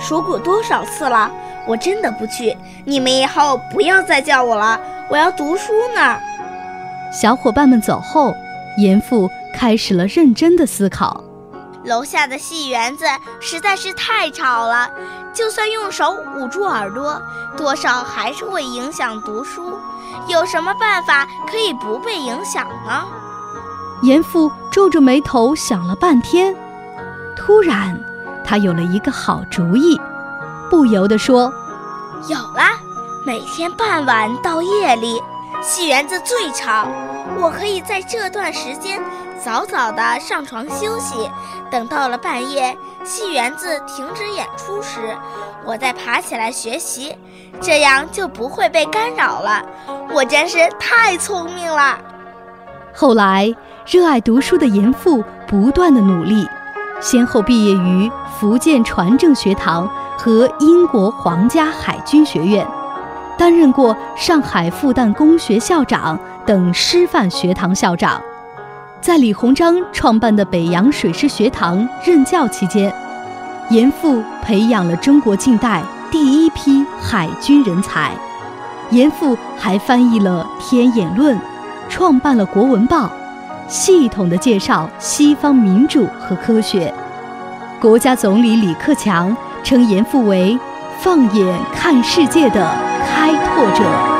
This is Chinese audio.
说过多少次了，我真的不去，你们以后不要再叫我了，我要读书呢。 小伙伴们走后，严父开始了认真的思考。 楼下的戏园子实在是太吵了，就算用手捂住耳朵，多少还是会影响读书。有什么办法可以不被影响呢？ 严父皱着眉头想了半天，突然他有了一个好主意，不由地说： 有啦，每天傍晚到夜里，戏园子最吵，我可以在这段时间早早地上床休息，等到了半夜，戏园子停止演出时，我再爬起来学习，这样就不会被干扰了。我真是太聪明了。 后来，热爱读书的严复不断的努力，先后毕业于福建传政学堂和英国皇家海军学院，担任过上海复旦公学校长等师范学堂校长。在李鸿章创办的北洋水师学堂任教期间，严复培养了中国近代第一批海军人才。严复还翻译了《天演论》，创办了《国文报》，系统地介绍西方民主和科学。国家总理李克强称严复为放眼看世界的开拓者。